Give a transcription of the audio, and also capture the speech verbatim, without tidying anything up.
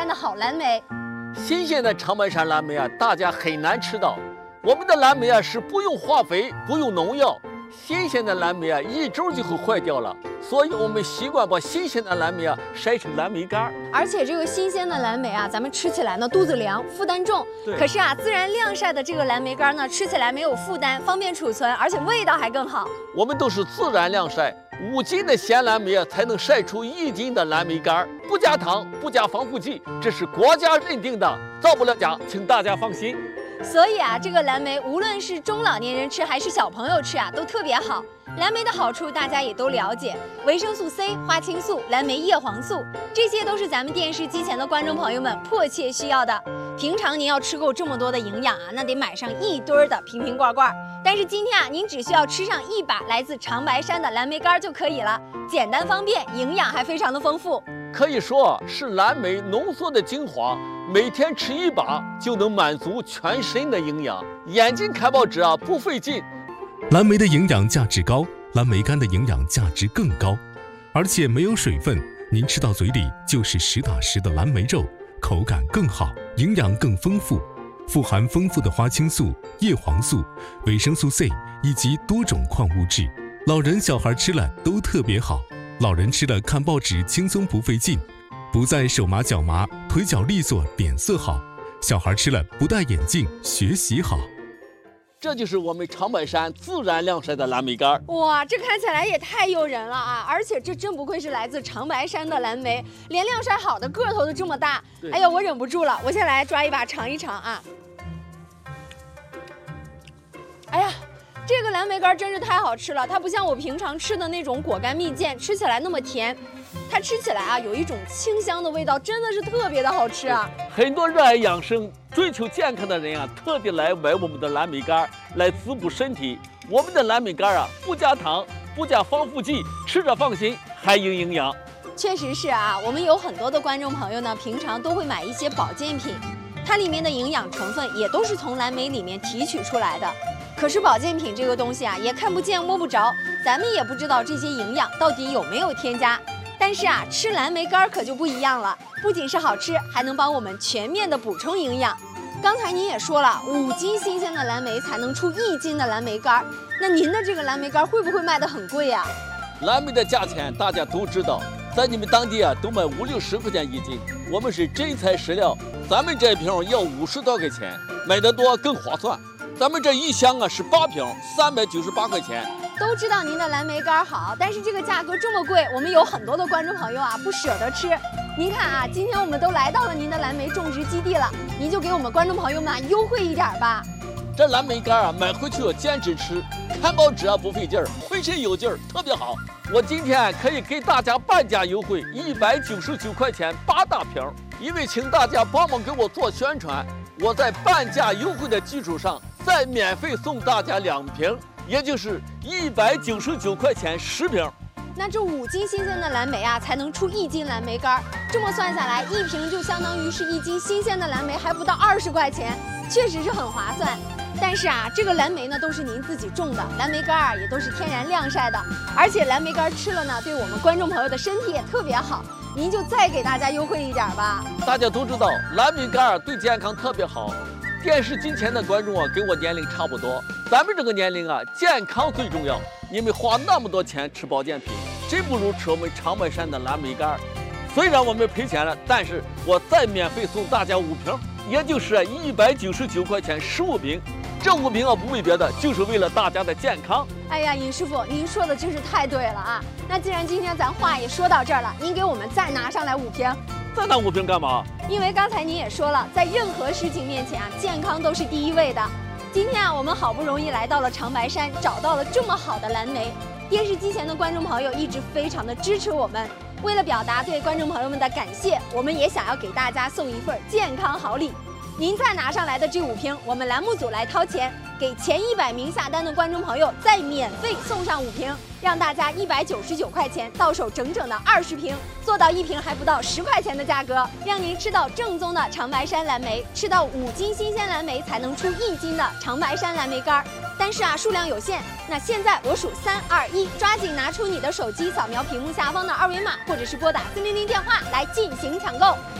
的好蓝莓。 新鲜的长白山蓝莓啊，大家很难吃到。我们的蓝莓啊是不用化肥、不用农药，新鲜的蓝莓啊一周就会坏掉了，所以我们习惯把新鲜的蓝莓啊晒成蓝莓干。 而且这个新鲜的蓝莓啊，咱们吃起来呢肚子凉，负担重。可是啊，自然晾晒的这个蓝莓干呢，吃起来没有负担，方便储存，而且味道还更好。 我们都是自然晾晒，五斤的鲜蓝莓啊才能晒出一斤的蓝莓干，不加糖，不加防腐剂，这是国家认定的，造不了假，请大家放心。 所以啊，这个蓝莓无论是中老年人吃还是小朋友吃啊，都特别好。蓝莓的好处大家也都了解，维生素 C、花青素、蓝莓叶黄素，这些都是咱们电视机前的观众朋友们迫切需要的。平常您要吃够这么多的营养啊，那得买上一堆儿的瓶瓶罐罐。但是今天啊，您只需要吃上一把来自长白山的蓝莓干就可以了，简单方便，营养还非常的丰富。 可以说是蓝莓浓缩的精华，每天吃一把就能满足全身的营养。眼睛看报纸啊不费劲。 蓝莓的营养价值高，蓝莓干的营养价值更高，而且没有水分，您吃到嘴里就是实打实的蓝莓肉，口感更好，营养更丰富，富含丰富的花青素、叶黄素、维生素 C 以及多种矿物质，老人小孩吃了都特别好。老人吃了看报纸轻松不费劲，不再手麻脚麻，腿脚利索，脸色好。小孩吃了不戴眼镜，学习好。 这就是我们长白山自然晾晒的蓝莓干。 哇，这看起来也太诱人了啊！而且这真不愧是来自长白山的蓝莓，连晾晒好的个头都这么大。哎呀，我忍不住了，我先来抓一把尝一尝啊！哎呀，这个蓝莓干真是太好吃了，它不像我平常吃的那种果干蜜饯，吃起来那么甜，它吃起来啊有一种清香的味道，真的是特别的好吃啊！ 很多热爱养生、追求健康的人啊，特地来买我们的蓝莓干来滋补身体。我们的蓝莓干啊，不加糖，不加防腐剂，吃着放心，还有营养。 确实是啊，我们有很多的观众朋友呢，平常都会买一些保健品，它里面的营养成分也都是从蓝莓里面提取出来的。可是保健品这个东西啊，也看不见摸不着，咱们也不知道这些营养到底有没有添加。但是啊，吃蓝莓干可就不一样了，不仅是好吃，还能帮我们全面的补充营养。刚才您也说了，五斤新鲜的蓝莓才能出一斤的蓝莓干，那您的这个蓝莓干会不会卖得很贵呀？ 蓝莓的价钱大家都知道，在你们当地啊都卖五六十块钱一斤，我们是真材实料，咱们这一瓶要五十多块钱，买得多更划算。咱们这一箱啊是八瓶，三百九十八块钱。 都知道您的蓝莓干好，但是这个价格这么贵，我们有很多的观众朋友啊不舍得吃。您看啊，今天我们都来到了您的蓝莓种植基地了，您就给我们观众朋友们啊优惠一点吧。 这蓝莓干啊买回去要坚持吃，看报纸啊不费劲儿，浑身有劲儿，特别好。我今天可以给大家半价优惠，一百九十九块钱八大瓶，因为请大家帮忙给我做宣传，我在半价优惠的基础上再免费送大家两瓶，也就是一百九十九块钱十瓶。 那这五斤新鲜的蓝莓啊，才能出一斤蓝莓干。这么算下来，一瓶就相当于是一斤新鲜的蓝莓，还不到二十块钱，确实是很划算。但是啊，这个蓝莓呢都是您自己种的，蓝莓干啊也都是天然晾晒的，而且蓝莓干吃了呢，对我们观众朋友的身体也特别好。您就再给大家优惠一点吧。 大家都知道，蓝莓干啊对健康特别好。电视机前的观众啊，跟我年龄差不多，咱们这个年龄啊，健康最重要。你们花那么多钱吃保健品，真不如吃我们长白山的蓝莓干。虽然我们赔钱了，但是我再免费送大家五瓶，也就是一百九十九块钱十五瓶。这五瓶啊，不为别的，就是为了大家的健康。 哎呀，尹师傅，您说的真是太对了啊！那既然今天咱话也说到这儿了，您给我们再拿上来五瓶。 再拿五瓶干嘛？ 因为刚才您也说了，在任何事情面前啊，健康都是第一位的。今天啊，我们好不容易来到了长白山，找到了这么好的蓝莓。电视机前的观众朋友一直非常的支持我们，为了表达对观众朋友们的感谢，我们也想要给大家送一份健康好礼。您再拿上来的这五瓶，我们栏目组来掏钱，给前一百名下单的观众朋友再免费送上五瓶，让大家一百九十九块钱到手整整的二十瓶，做到一瓶还不到十块钱的价格，让您吃到正宗的长白山蓝莓，吃到五斤新鲜蓝莓才能出一斤的长白山蓝莓干。但是啊，数量有限，那现在我数三二一，抓紧拿出你的手机，扫描屏幕下方的二维码，或者是拨打四零零电话来进行抢购。